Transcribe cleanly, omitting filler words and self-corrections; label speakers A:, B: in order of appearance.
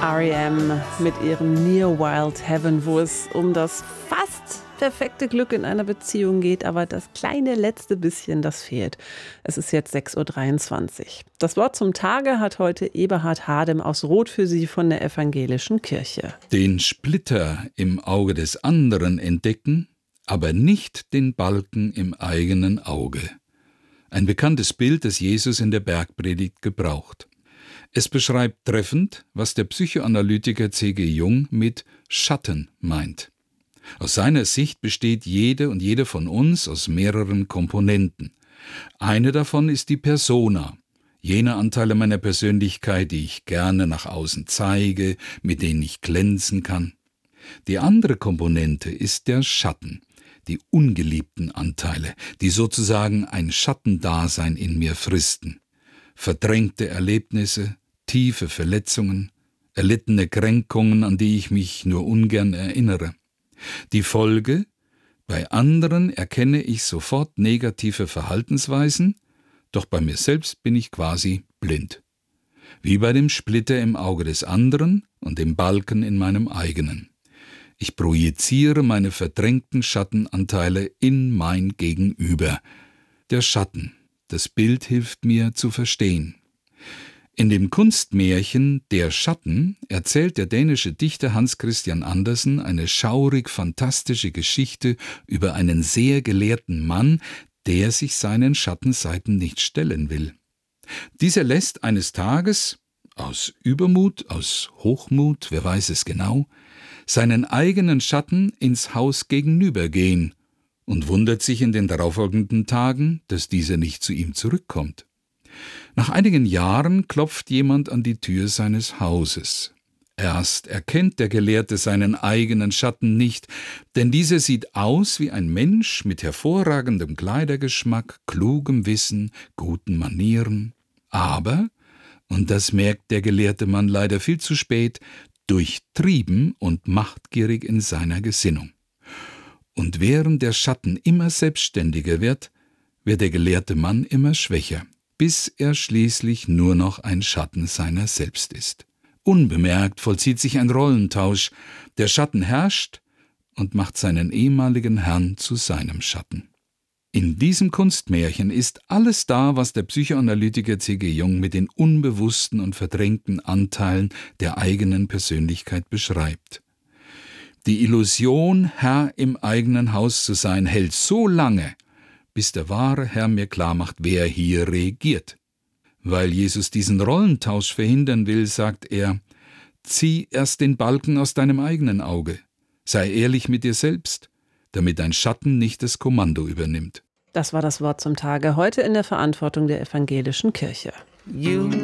A: R.E.M. mit ihrem Near Wild Heaven, wo es um das fast perfekte Glück in einer Beziehung geht, aber das kleine letzte bisschen, das fehlt. Es ist jetzt 6:23 Uhr. Das Wort zum Tage hat heute Eberhard Hadem aus Roth für Sie von der Evangelischen Kirche.
B: Den Splitter im Auge des anderen entdecken, aber nicht den Balken im eigenen Auge. Ein bekanntes Bild, das Jesus in der Bergpredigt gebraucht. Es beschreibt treffend, was der Psychoanalytiker C.G. Jung mit Schatten meint. Aus seiner Sicht besteht jede und jeder von uns aus mehreren Komponenten. Eine davon ist die Persona, jene Anteile meiner Persönlichkeit, die ich gerne nach außen zeige, mit denen ich glänzen kann. Die andere Komponente ist der Schatten, die ungeliebten Anteile, die sozusagen ein Schattendasein in mir fristen. Verdrängte Erlebnisse, tiefe Verletzungen, erlittene Kränkungen, an die ich mich nur ungern erinnere. Die Folge: bei anderen erkenne ich sofort negative Verhaltensweisen, doch bei mir selbst bin ich quasi blind. Wie bei dem Splitter im Auge des anderen und dem Balken in meinem eigenen. Ich projiziere meine verdrängten Schattenanteile in mein Gegenüber. Der Schatten, das Bild hilft mir zu verstehen. In dem Kunstmärchen Der Schatten erzählt der dänische Dichter Hans Christian Andersen eine schaurig-fantastische Geschichte über einen sehr gelehrten Mann, der sich seinen Schattenseiten nicht stellen will. Dieser lässt eines Tages, aus Übermut, aus Hochmut, wer weiß es genau, seinen eigenen Schatten ins Haus gegenüber gehen und wundert sich in den darauffolgenden Tagen, dass dieser nicht zu ihm zurückkommt. Nach einigen Jahren klopft jemand an die Tür seines Hauses. Erst erkennt der Gelehrte seinen eigenen Schatten nicht, denn dieser sieht aus wie ein Mensch mit hervorragendem Kleidergeschmack, klugem Wissen, guten Manieren. Aber, und das merkt der gelehrte Mann leider viel zu spät, durchtrieben und machtgierig in seiner Gesinnung. Und während der Schatten immer selbstständiger wird der gelehrte Mann immer schwächer, bis er schließlich nur noch ein Schatten seiner selbst ist. Unbemerkt vollzieht sich ein Rollentausch, der Schatten herrscht und macht seinen ehemaligen Herrn zu seinem Schatten. In diesem Kunstmärchen ist alles da, was der Psychoanalytiker C.G. Jung mit den unbewussten und verdrängten Anteilen der eigenen Persönlichkeit beschreibt. Die Illusion, Herr im eigenen Haus zu sein, hält so lange, bis der wahre Herr mir klarmacht, wer hier regiert. Weil Jesus diesen Rollentausch verhindern will, sagt er: Zieh erst den Balken aus deinem eigenen Auge. Sei ehrlich mit dir selbst, damit dein Schatten nicht das Kommando übernimmt.
A: Das war das Wort zum Tage, heute in der Verantwortung der Evangelischen Kirche.